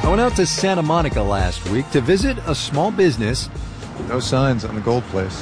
I went out to Santa Monica last week to visit a small business. No signs on the gold place.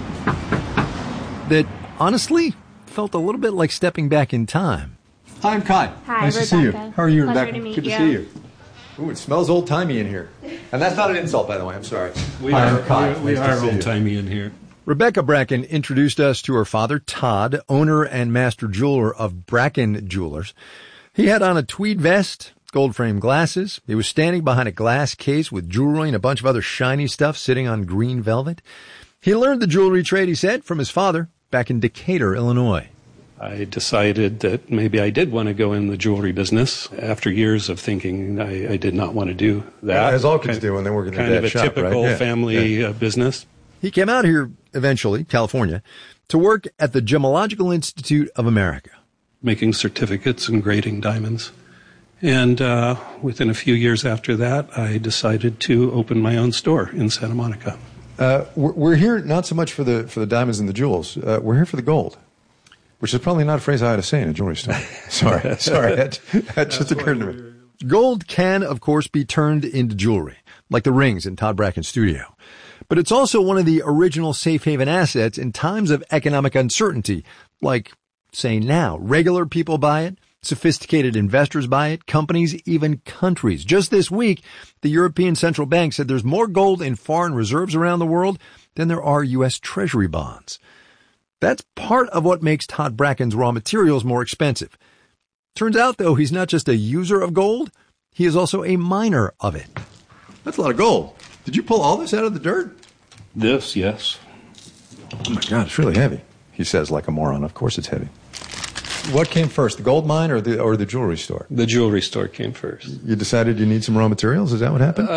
That honestly felt a little bit like stepping back in time. Hi, I'm Kai. Hi, nice Rebecca. to see you. How are you, Pleasure Rebecca? to meet Good to you. see you. Ooh, it smells old-timey in here. And that's not an insult, by the way. I'm sorry. We are old-timey in here. Rebecca Bracken introduced us to her father, Todd, owner and master jeweler of Bracken Jewelers. He had on a tweed vest, gold-framed glasses. He was standing behind a glass case with jewelry and a bunch of other shiny stuff sitting on green velvet. He learned the jewelry trade, he said, from his father back in Decatur, Illinois. I decided that maybe I did want to go in the jewelry business after years of thinking I did not want to do that. As all kids do when they work in their dad's shop, right? Kind of a typical family business. He came out here eventually, California, to work at the Gemological Institute of America. Making certificates and grading diamonds. And within a few years after that, I decided to open my own store in Santa Monica. We're here not so much for the diamonds and the jewels. We're here for the gold, which is probably not a phrase I ought to say in a jewelry store. Sorry. That just occurred to me. Gold can, of course, be turned into jewelry, like the rings in Todd Bracken's studio. But it's also one of the original safe haven assets in times of economic uncertainty, like, say now, regular people buy it, sophisticated investors buy it, companies, even countries. Just this week, the European Central Bank said there's more gold in foreign reserves around the world than there are U.S. Treasury bonds. That's part of what makes Todd Bracken's raw materials more expensive. Turns out, though, he's not just a user of gold, he is also a miner of it. That's a lot of gold. Did you pull all this out of the dirt? This, yes. Oh, my God, it's really heavy. He says like a moron. Of course it's heavy. What came first, the gold mine or the jewelry store? The jewelry store came first. You decided you need some raw materials? Is that what happened?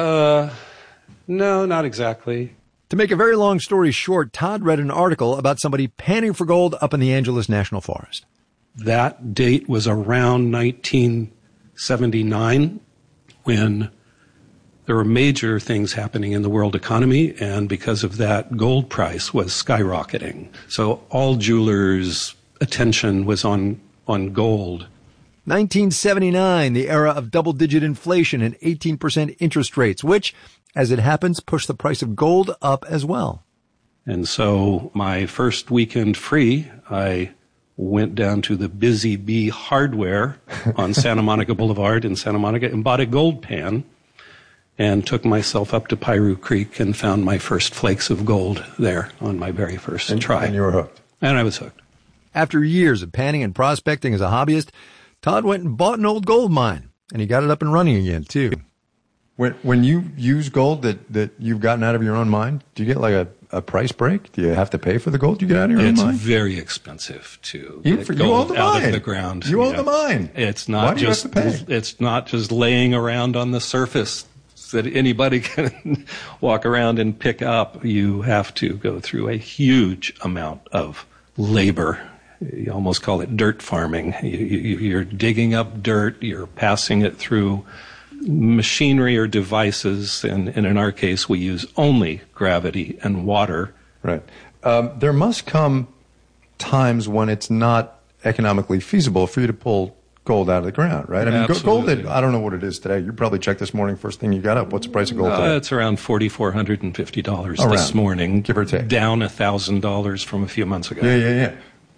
No, not exactly. To make a very long story short, Todd read an article about somebody panning for gold up in the Angeles National Forest. That date was around 1979 when there were major things happening in the world economy, and because of that, gold price was skyrocketing. So all jewelers' attention was on gold. 1979, the era of double-digit inflation and 18% interest rates, which, as it happens, pushed the price of gold up as well. And so my first weekend free, I went down to the Busy Bee Hardware on Santa Monica Boulevard in Santa Monica and bought a gold pan and took myself up to Piru Creek and found my first flakes of gold there on my very first try. And you were hooked. And I was hooked. After years of panning and prospecting as a hobbyist, Todd went and bought an old gold mine, and he got it up and running again, too. When you use gold that you've gotten out of your own mine, do you get like a price break? Do you have to pay for the gold you get out of your own mine? It's very expensive to you get own gold the out mine. of the ground. You own the mine. It's not Why do just you have to pay? It's not just laying around on the surface that anybody can walk around and pick up. You have to go through a huge amount of labor. You almost call it dirt farming. You're digging up dirt, you're passing it through machinery or devices, and in our case, we use only gravity and water. Right. There must come times when it's not economically feasible for you to pull gold out of the ground, right? I mean, gold, I don't know what it is today. You probably checked this morning, first thing you got up. What's the price of gold today? It's around $4,450 this morning. Give or take. Down $1,000 from a few months ago. Yeah.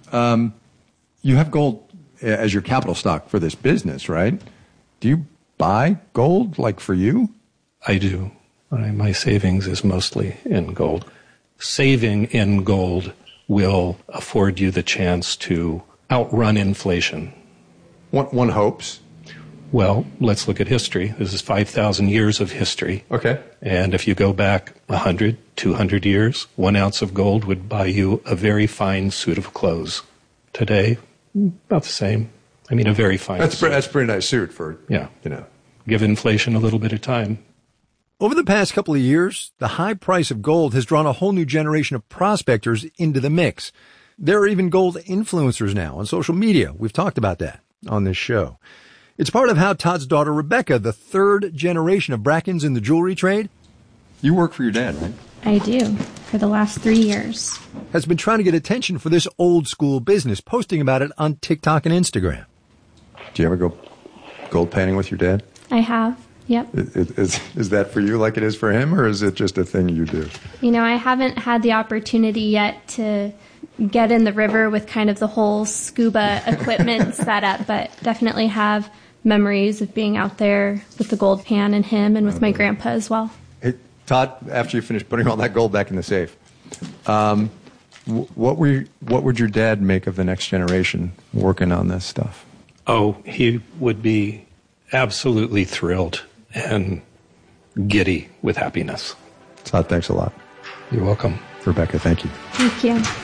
You have gold as your capital stock for this business, right? Do you buy gold, like for you? I do. My savings is mostly in gold. Saving in gold will afford you the chance to outrun inflation. One hopes. Well, let's look at history. This is 5,000 years of history. Okay. And if you go back 100, 200 years, 1 ounce of gold would buy you a very fine suit of clothes. Today, about the same. I mean, a very fine suit. That's a pretty nice suit for, Give inflation a little bit of time. Over the past couple of years, the high price of gold has drawn a whole new generation of prospectors into the mix. There are even gold influencers now on social media. We've talked about that on this show. It's part of how Todd's daughter Rebecca, the third generation of Brackens in the jewelry trade. You work for your dad, right? I do, for the last 3 years. Has been trying to get attention for this old school business, posting about it on TikTok and Instagram. Do you ever go gold panning with your dad? I have. Yep. Is that for you like it is for him, or is it just a thing you do? I haven't had the opportunity yet to get in the river with kind of the whole scuba equipment set up, but definitely have memories of being out there with the gold pan and him and with my grandpa as well. Hey, Todd, after you finish putting all that gold back in the safe, what would your dad make of the next generation working on this stuff? Oh, he would be absolutely thrilled and giddy with happiness. Todd, thanks a lot. You're welcome. Rebecca, thank you. Thank you.